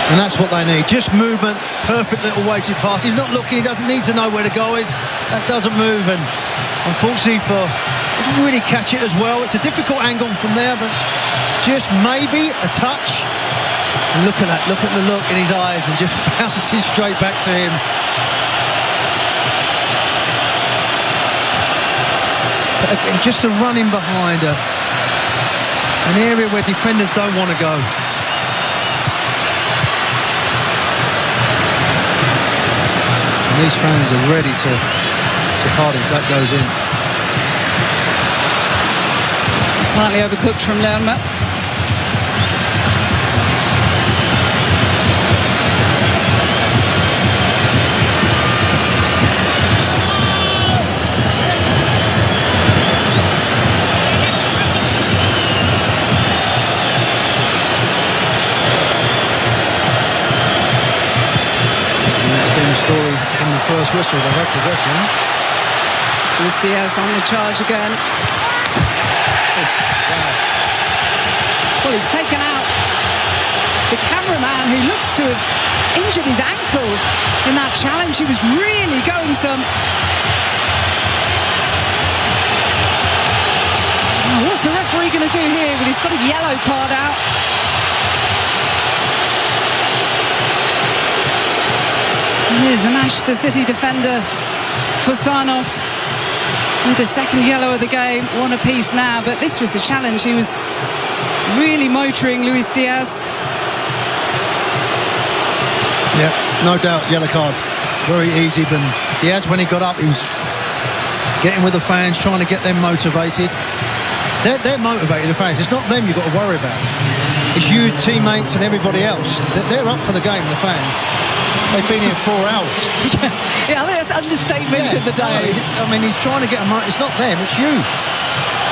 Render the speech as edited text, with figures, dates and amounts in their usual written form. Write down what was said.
And that's what they need. Just movement, perfect little weighted pass. He's not looking, he doesn't need to know where the goal is. That doesn't move, and unfortunately doesn't really catch it as well. It's a difficult angle from there, but just maybe a touch. And look at that, look at the look in his eyes, and just bounces straight back to him. But again, just a run in behind her. An area where defenders don't want to go. And these fans are ready to party if that goes in. Slightly overcooked from Lerma. Story from the first whistle. They've had possession. Luis Diaz on the charge again. Well, he's taken out the cameraman, who looks to have injured his ankle in that challenge. He was really going some. Oh, what's the referee going to do here? But he's got a yellow card out. Here's the Manchester City defender, Husanov, with the second yellow of the game. One apiece now, but this was the challenge. He was really motoring Luis Diaz. Yeah, no doubt, yellow card. Very easy, but Diaz, when he got up, he was getting with the fans, trying to get them motivated. They're motivated, the fans. It's not them you've got to worry about. It's you, teammates, and everybody else. They're up for the game, the fans. They've been here 4 hours. Yeah, I think that's understatement of the day. No, I mean, he's trying to get them. It's not them, it's you.